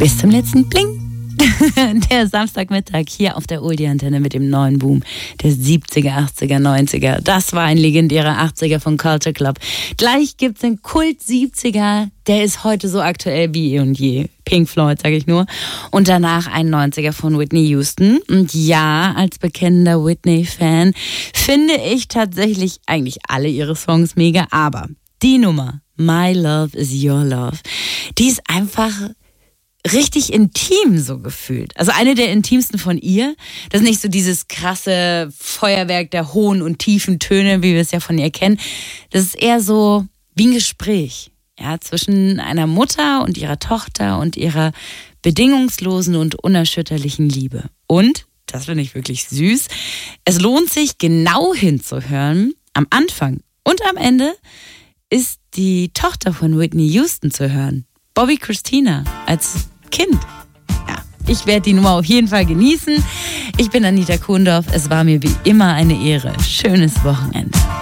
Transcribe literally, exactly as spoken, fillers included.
Bis zum letzten Bling. Der Samstagmittag hier auf der Oldie-Antenne mit dem neuen Boom der siebziger, achtziger, neunziger. Das war ein legendärer achtziger von Culture Club. Gleich gibt's den Kult siebziger, der ist heute so aktuell wie eh und je. Pink Floyd, sage ich nur. Und danach ein neunziger von Whitney Houston. Und ja, als bekennender Whitney-Fan finde ich tatsächlich eigentlich alle ihre Songs mega. Aber die Nummer, My Love is Your Love, die ist einfach richtig intim so gefühlt. Also eine der intimsten von ihr. Das ist nicht so dieses krasse Feuerwerk der hohen und tiefen Töne, wie wir es ja von ihr kennen. Das ist eher so wie ein Gespräch, ja, zwischen einer Mutter und ihrer Tochter und ihrer bedingungslosen und unerschütterlichen Liebe. Und, das finde ich wirklich süß, es lohnt sich genau hinzuhören. Am Anfang und am Ende ist die Tochter von Whitney Houston zu hören. Bobby Christina als Kind. Ja, ich werde die Nummer auf jeden Fall genießen. Ich bin Anita Kuhndorf. Es war mir wie immer eine Ehre. Schönes Wochenende.